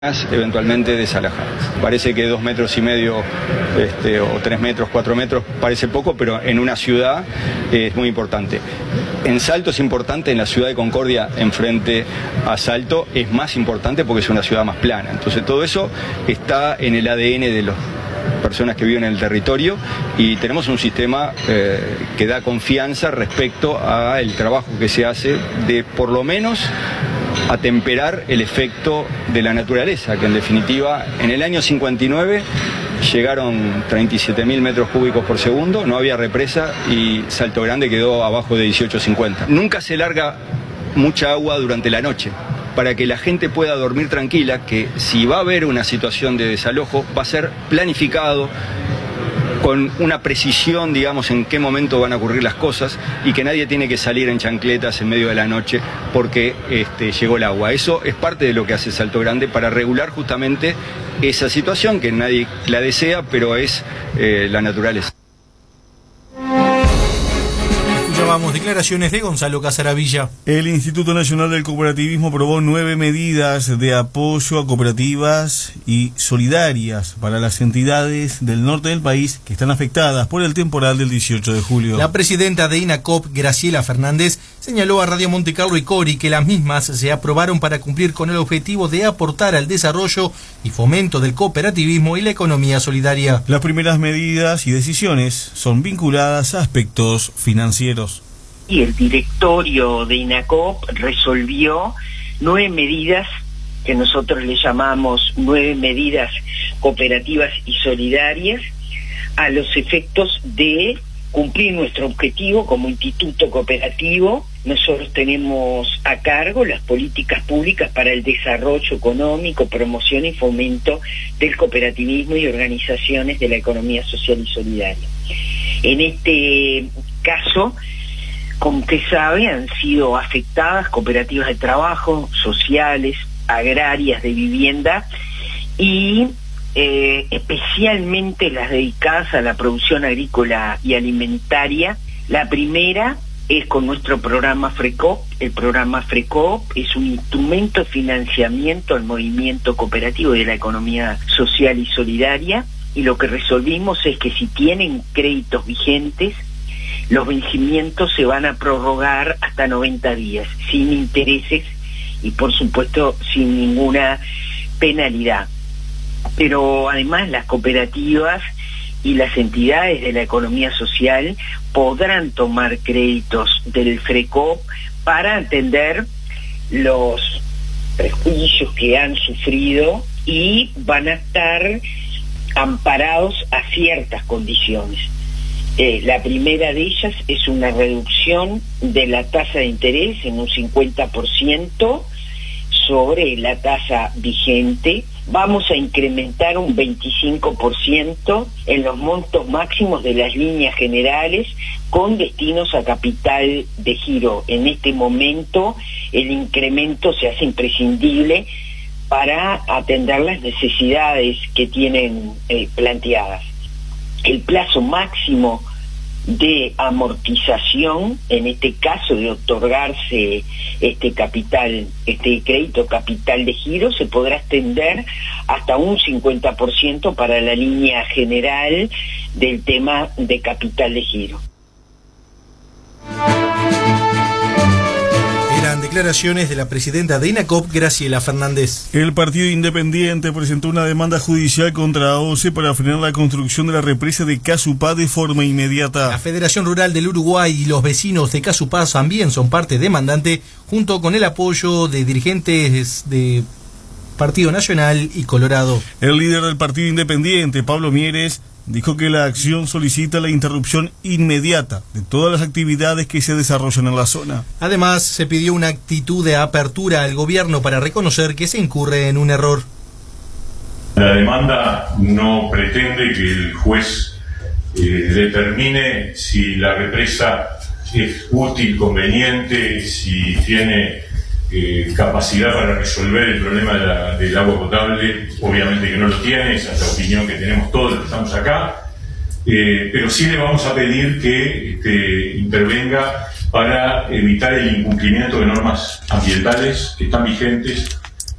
eventualmente desalojadas. Parece que 2,5 metros o 3 metros, 4 metros parece poco, pero en una ciudad es muy importante. En Salto es importante, en la ciudad de Concordia, enfrente a Salto, es más importante porque es una ciudad más plana. Entonces todo eso está en el ADN de las personas que viven en el territorio y tenemos un sistema que da confianza respecto al trabajo que se hace de por lo menos atemperar el efecto de la naturaleza, que en definitiva en el año 59 llegaron 37.000 metros cúbicos por segundo, no había represa y Salto Grande quedó abajo de 18,50. Nunca se larga mucha agua durante la noche, para que la gente pueda dormir tranquila, que si va a haber una situación de desalojo va a ser planificado, con una precisión, digamos, en qué momento van a ocurrir las cosas y que nadie tiene que salir en chancletas en medio de la noche porque llegó el agua. Eso es parte de lo que hace Salto Grande para regular justamente esa situación que nadie la desea, pero es la naturaleza. Escuchábamos declaraciones de Gonzalo Casaravilla. El Instituto Nacional del Cooperativismo aprobó 9 medidas de apoyo a cooperativas y solidarias para las entidades del norte del país que están afectadas por el temporal del 18 de julio. La presidenta de INACOP, Graciela Fernández, señaló a Radio Monte Carlo y Cori que las mismas se aprobaron para cumplir con el objetivo de aportar al desarrollo y fomento del cooperativismo y la economía solidaria. Las primeras medidas y decisiones son vinculadas a aspectos financieros. Y el directorio de INACOP resolvió 9 medidas que nosotros le llamamos 9 medidas cooperativas y solidarias a los efectos de cumplir nuestro objetivo como instituto cooperativo. Nosotros tenemos a cargo las políticas públicas para el desarrollo económico, promoción y fomento del cooperativismo y organizaciones de la economía social y solidaria. En este caso, como usted sabe, han sido afectadas cooperativas de trabajo, sociales, agrarias, de vivienda y especialmente las dedicadas a la producción agrícola y alimentaria. La primera es con nuestro programa FRECOP. El programa FRECOP es un instrumento de financiamiento al movimiento cooperativo de la economía social y solidaria, y lo que resolvimos es que si tienen créditos vigentes, los vencimientos se van a prorrogar hasta 90 días, sin intereses y por supuesto sin ninguna penalidad. Pero además las cooperativas y las entidades de la economía social podrán tomar créditos del FRECOP para atender los perjuicios que han sufrido y van a estar amparados a ciertas condiciones. La primera de ellas es una reducción de la tasa de interés en un 50% sobre la tasa vigente. Vamos a incrementar un 25% en los montos máximos de las líneas generales con destinos a capital de giro. En este momento el incremento se hace imprescindible para atender las necesidades que tienen planteadas. El plazo máximo de amortización, en este caso de otorgarse este crédito capital de giro, se podrá extender hasta un 50% para la línea general del tema de capital de giro. Eran declaraciones de la presidenta de INACOP, Graciela Fernández. El Partido Independiente presentó una demanda judicial contra OCE para frenar la construcción de la represa de Casupá de forma inmediata. La Federación Rural del Uruguay y los vecinos de Casupá también son parte demandante, junto con el apoyo de dirigentes de Partido Nacional y Colorado. El líder del Partido Independiente, Pablo Mieres, dijo que la acción solicita la interrupción inmediata de todas las actividades que se desarrollan en la zona. Además, se pidió una actitud de apertura al gobierno para reconocer que se incurre en un error. La demanda no pretende que el juez determine si la represa es útil, conveniente, si tiene capacidad para resolver el problema del agua potable. Obviamente que no lo tiene, esa es la opinión que tenemos todos los que estamos acá, pero sí le vamos a pedir que intervenga para evitar el incumplimiento de normas ambientales que están vigentes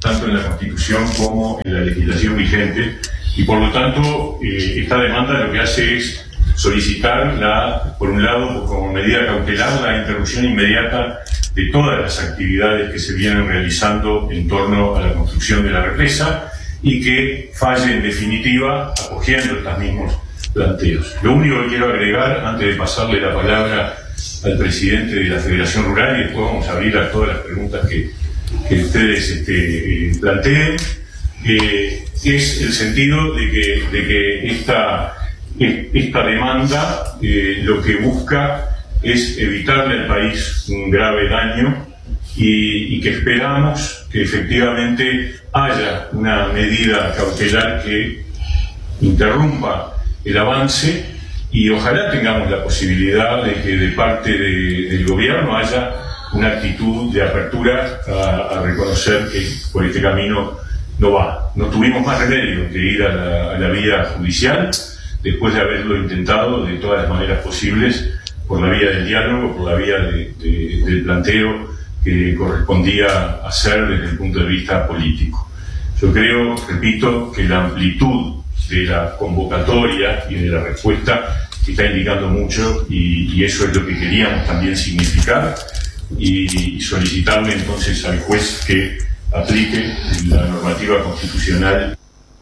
tanto en la Constitución como en la legislación vigente, y por lo tanto esta demanda lo que hace es solicitar, por un lado, como medida cautelar, la interrupción inmediata de todas las actividades que se vienen realizando en torno a la construcción de la represa y que falle en definitiva acogiendo estos mismos planteos. Lo único que quiero agregar, antes de pasarle la palabra al presidente de la Federación Rural, y después vamos a abrir a todas las preguntas que ustedes planteen, es el sentido de que esta demanda lo que busca es evitarle al país un grave daño y que esperamos que efectivamente haya una medida cautelar que interrumpa el avance, y ojalá tengamos la posibilidad de que de parte del gobierno haya una actitud de apertura a reconocer que por este camino no va. No tuvimos más remedio que ir a la vía judicial, después de haberlo intentado de todas las maneras posibles, por la vía del diálogo, por la vía del planteo que correspondía hacer desde el punto de vista político. Yo creo, repito, que la amplitud de la convocatoria y de la respuesta está indicando mucho, y eso es lo que queríamos también significar, y solicitarle entonces al juez que aplique la normativa constitucional.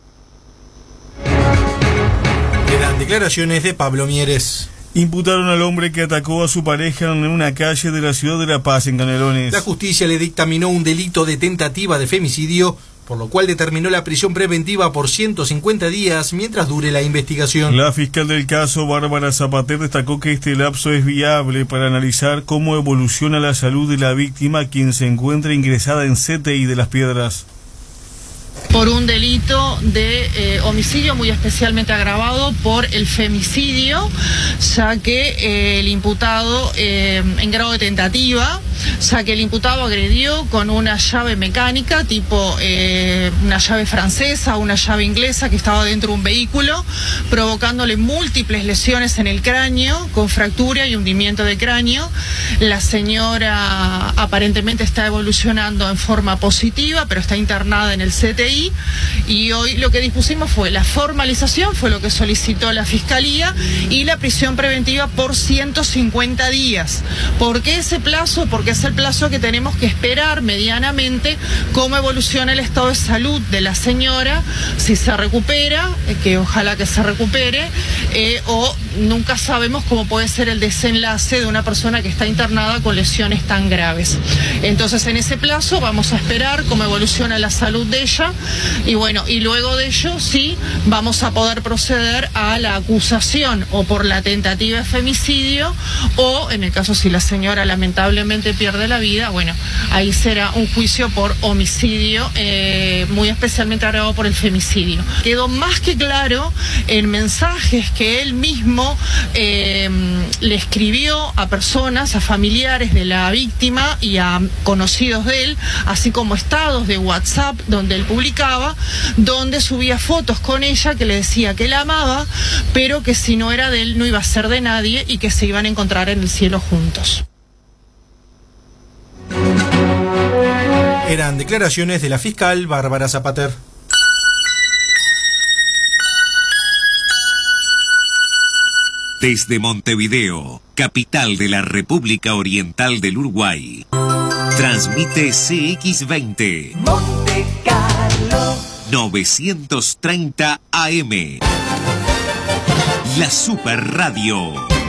Quedan declaraciones de Pablo Mieres. Imputaron al hombre que atacó a su pareja en una calle de la ciudad de La Paz, en Canelones. La justicia le dictaminó un delito de tentativa de femicidio, por lo cual determinó la prisión preventiva por 150 días mientras dure la investigación. La fiscal del caso, Bárbara Zapater, destacó que este lapso es viable para analizar cómo evoluciona la salud de la víctima, quien se encuentra ingresada en CTI de Las Piedras. Por un delito de homicidio muy especialmente agravado por el femicidio, ya que el imputado en grado de tentativa, ya que el imputado agredió con una llave mecánica tipo una llave francesa o una llave inglesa que estaba dentro de un vehículo, provocándole múltiples lesiones en el cráneo con fractura y hundimiento de cráneo. La señora aparentemente está evolucionando en forma positiva, pero está internada en el CTI, y hoy lo que dispusimos fue la formalización, fue lo que solicitó la Fiscalía, y la prisión preventiva por 150 días. ¿Por qué ese plazo? Porque es el plazo que tenemos que esperar medianamente cómo evoluciona el estado de salud de la señora, si se recupera, que ojalá que se recupere, o nunca sabemos cómo puede ser el desenlace de una persona que está internada con lesiones tan graves. Entonces, en ese plazo vamos a esperar cómo evoluciona la salud de ella, y bueno, y luego de ello sí vamos a poder proceder a la acusación o por la tentativa de femicidio, o en el caso si la señora lamentablemente pierde la vida, bueno, ahí será un juicio por homicidio, muy especialmente agravado por el femicidio. Quedó más que claro en mensajes que él mismo le escribió a personas, a familiares de la víctima y a conocidos de él, así como estados de WhatsApp donde él publicaba, donde subía fotos con ella que le decía que la amaba, pero que si no era de él no iba a ser de nadie y que se iban a encontrar en el cielo juntos. Eran declaraciones de la fiscal Bárbara Zapater. Desde Montevideo, capital de la República Oriental del Uruguay, transmite CX20 Monte Carlo 930 AM, la Super Radio.